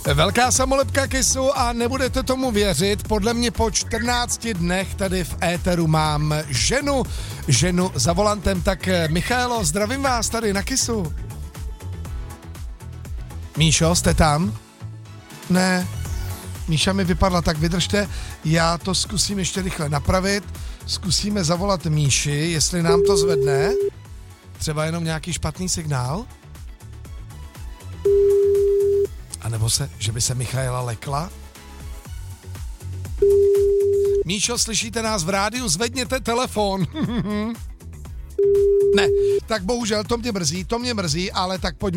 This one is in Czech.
Velká samolepka Kissu a nebudete tomu věřit, podle mě po 14 dnech tady v éteru mám ženu za volantem. Tak Michaelo, zdravím vás tady na Kissu. Míšo, jste tam? Ne, Míša mi vypadla, tak vydržte, já to zkusím ještě rychle napravit, zkusíme zavolat Míši, jestli nám to zvedne, třeba jenom nějaký špatný signál, a nebo že by se Michaela lekla. Míšo, slyšíte nás v rádiu, zvedněte telefon. Ne, tak bohužel to mě mrzí, ale tak pojďme